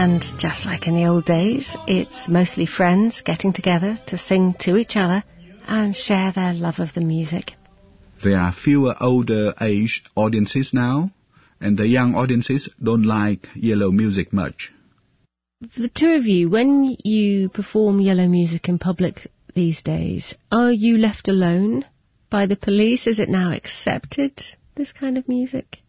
And just like in the old days, it's mostly friends getting together to sing to each other and share their love of the music. There are fewer older age audiences now, and the young audiences don't like yellow music much. The two of you, when you perform yellow music in public these days, are you left alone by the police? Is it now accepted, this kind of music?